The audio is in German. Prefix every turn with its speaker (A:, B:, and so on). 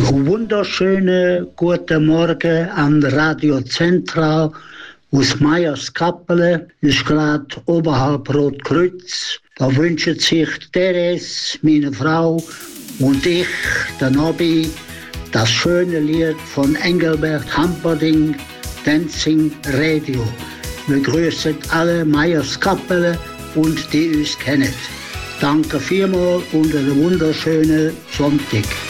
A: Wunderschöne guten Morgen an Radio Zentral aus Meierskappele, ist gerade oberhalb Rotkreuz. Da wünschen sich Therese, meine Frau, und ich, der Nobby, das schöne Lied von Engelbert Hamperding, Dancing Radio. Wir grüßen alle Meierskappele und die uns kennen. Danke vielmals und einen wunderschönen Sonntag.